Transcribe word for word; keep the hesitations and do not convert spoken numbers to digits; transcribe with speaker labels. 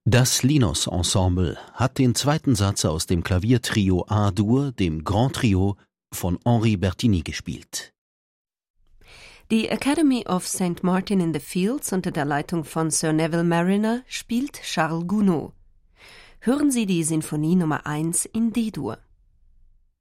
Speaker 1: Das Linus-Ensemble hat den zweiten Satz aus dem Klaviertrio A-Dur, dem Grand Trio von Henri Bertini, gespielt.
Speaker 2: Die Academy of Saint Martin in the Fields unter der Leitung von Sir Neville Marriner spielt Charles Gounod. Hören Sie die Sinfonie Nummer eins in D-Dur.